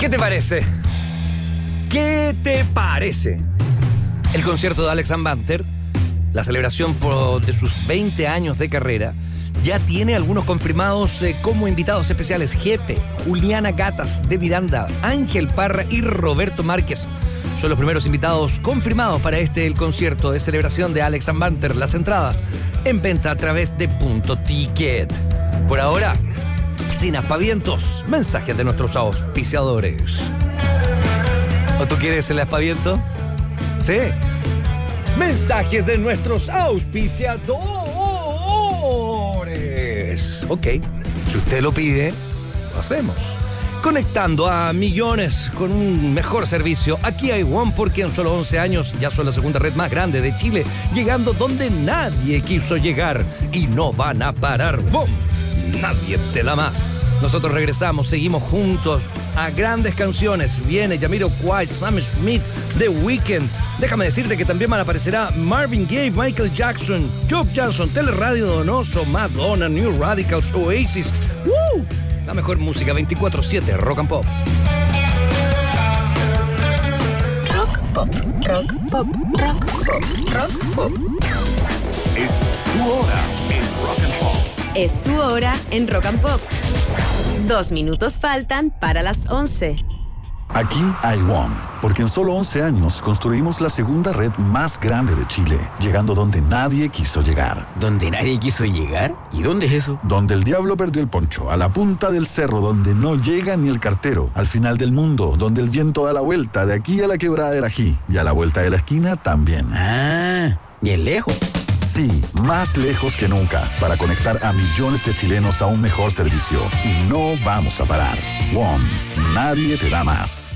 ¿Qué te parece? ¿Qué te parece? El concierto de Alex Banter, la celebración de sus 20 años de carrera, ya tiene algunos confirmados como invitados especiales. Jepe, Juliana Gatas de Miranda, Ángel Parra y Roberto Márquez. Son los primeros invitados confirmados para el concierto de celebración de Alex Banter. Las entradas en venta a través de Punto Ticket. Por ahora, sin aspavientos, mensajes de nuestros auspiciadores. ¿O tú quieres el aspaviento? ¿Sí? Mensajes de nuestros auspiciadores. Ok, si usted lo pide, lo hacemos. Conectando a millones con un mejor servicio. Aquí hay One, porque en solo 11 años ya son la segunda red más grande de Chile, llegando donde nadie quiso llegar. Y no van a parar. ¡Bum! Nadie te da más. Nosotros regresamos, seguimos juntos a grandes canciones. Viene Jamiroquai, Sam Smith, The Weeknd. Déjame decirte que también aparecerá Marvin Gaye, Michael Jackson, Job Johnson, Teleradio Donoso, Madonna, New Radicals, Oasis. ¡Woo! La mejor música 24/7, Rock and Pop. Rock, pop, rock, pop, rock, pop, rock, pop. Es tu hora en Rock and Pop. Es tu hora en Rock and Pop. 2 minutos faltan para las 11. Aquí hay One, porque en solo 11 años construimos la segunda red más grande de Chile, llegando donde nadie quiso llegar. ¿Donde nadie quiso llegar? ¿Y dónde es eso? Donde el diablo perdió el poncho, a la punta del cerro, donde no llega ni el cartero, al final del mundo, donde el viento da la vuelta, de aquí a la quebrada del Ají, y a la vuelta de la esquina también. Ah, bien lejos. Sí, más lejos que nunca, para conectar a millones de chilenos a un mejor servicio. Y no vamos a parar. One, nadie te da más.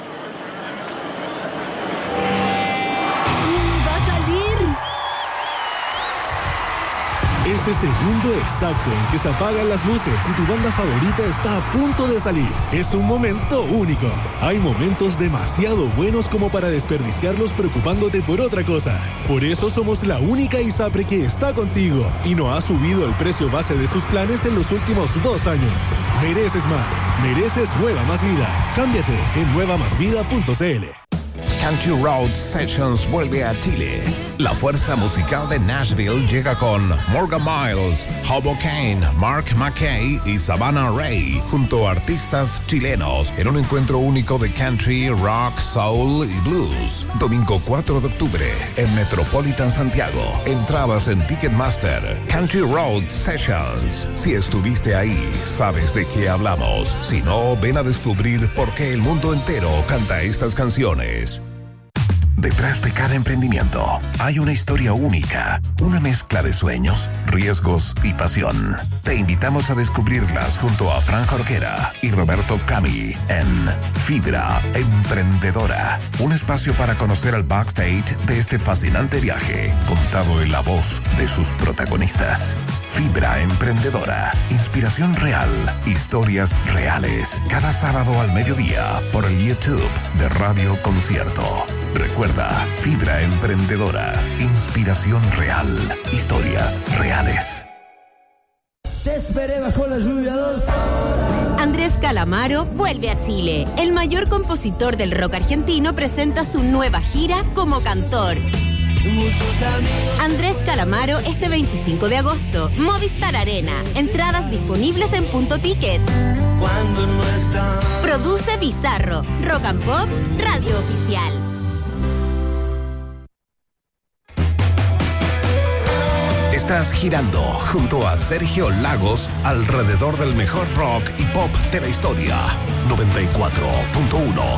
¡Va a salir! Ese segundo exacto en que se apagan las luces y tu banda favorita está a punto de salir. Es un momento único. Hay momentos demasiado buenos como para desperdiciarlos preocupándote por otra cosa. Por eso somos la única ISAPRE que está contigo y no ha subido el precio base de sus planes en los últimos 2 años. Mereces más. Mereces Nueva Más Vida. Cámbiate en nuevamasvida.cl. Country Road Sessions vuelve a Chile. La fuerza musical de Nashville llega con Morgan Miles, Hobo Kane, Mark McKay y Savannah Ray, junto a artistas chilenos, en un encuentro único de country, rock, soul y blues. Domingo 4 de octubre, en Metropolitan Santiago. Entradas en Ticketmaster. Country Road Sessions. Si estuviste ahí, sabes de qué hablamos. Si no, ven a descubrir por qué el mundo entero canta estas canciones. Detrás de cada emprendimiento hay una historia única, una mezcla de sueños, riesgos y pasión. Te invitamos a descubrirlas junto a Fran Jorquera y Roberto Cami en Fibra Emprendedora, un espacio para conocer el backstage de este fascinante viaje, contado en la voz de sus protagonistas. Fibra Emprendedora, inspiración real, historias reales, cada sábado al mediodía por el YouTube de Radio Concierto. Recuerda, Fibra Emprendedora, inspiración real, historias reales. Te esperé bajo la lluvia 2 horas. Andrés Calamaro vuelve a Chile. El mayor compositor del rock argentino presenta su nueva gira como cantor. Andrés Calamaro este 25 de agosto, Movistar Arena. Entradas disponibles en Punto Ticket. Cuando no está. Produce Bizarro, Rock and Pop, Radio Oficial. Estás girando junto a Sergio Lagos alrededor del mejor rock y pop de la historia. 94.1